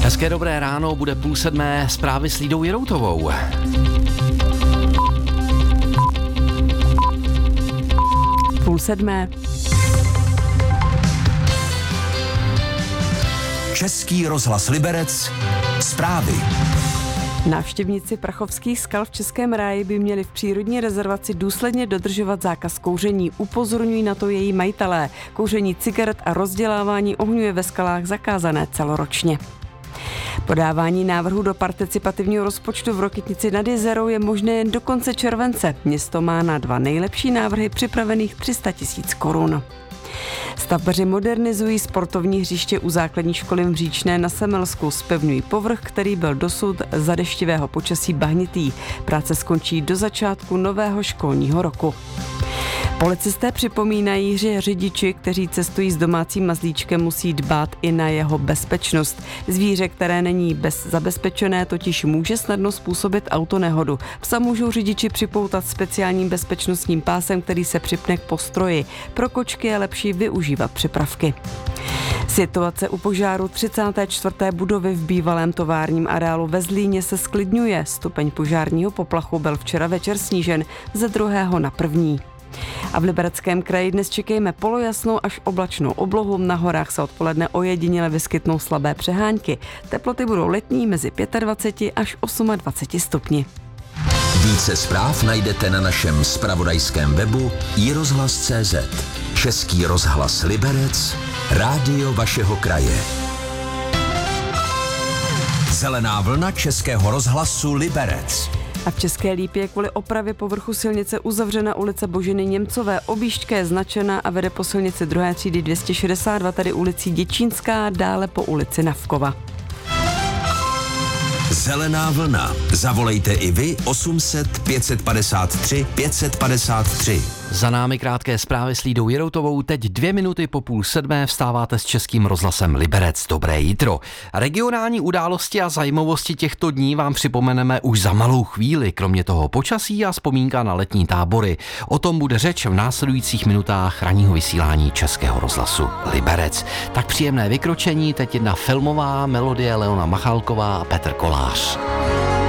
Hezké dobré ráno, bude 6:30, zprávy s Lídou Jiroutovou. Půl sedmé. Český rozhlas Liberec, zprávy. Návštěvníci Prachovských skal v Českém ráji by měli v přírodní rezervaci důsledně dodržovat zákaz kouření. Upozorňují na to její majitelé. Kouření cigaret a rozdělávání ohňů je ve skalách zakázané celoročně. Podávání návrhu do participativního rozpočtu v Rokytnici nad Jizerou je možné jen do konce července. Město má na 2 nejlepší návrhy připravených 300 000 korun. Stavbaři modernizují sportovní hřiště u základní školy v Mříčné na Semelsku. Zpevňují povrch, který byl dosud za deštivého počasí bahnitý. Práce skončí do začátku nového školního roku. Policisté připomínají, že řidiči, kteří cestují s domácím mazlíčkem, musí dbát i na jeho bezpečnost. Zvíře, které není zabezpečené, totiž může snadno způsobit autonehodu. Psa můžou řidiči připoutat speciálním bezpečnostním pásem, který se připne k postroji. Pro kočky je lepší využívat připravky. Situace u požáru 34. budovy v bývalém továrním areálu ve Zlíně se sklidňuje. Stupeň požárního poplachu byl včera večer snížen ze 2. na 1. A v Libereckém kraji dnes čekejme polojasnou až oblačnou oblohu. Na horách se odpoledne ojediněle vyskytnou slabé přehánky. Teploty budou letní mezi 25 až 28 stupni. Více zpráv najdete na našem zpravodajském webu iRozhlas.cz. Český rozhlas Liberec, rádio vašeho kraje. Zelená vlna Českého rozhlasu Liberec. A v České Lípě je kvůli opravě povrchu silnice uzavřena ulice Boženy Němcové. Objížďka je značena a vede po silnici 2. třídy 262, tedy ulicí Děčínská, dále po ulici Navkova. Zelená vlna. Zavolejte i vy 800 553 553. Za námi krátké zprávy s Lídou Jiroutovou. Teď 2 minuty po 6:30 vstáváte s Českým rozhlasem Liberec. Dobré jitro. Regionální události a zajímavosti těchto dní vám připomeneme už za malou chvíli. Kromě toho počasí a vzpomínka na letní tábory. O tom bude řeč v následujících minutách ranního vysílání Českého rozhlasu Liberec. Tak příjemné vykročení, teď jedna filmová melodie Leona Machálková a Petr Kolář.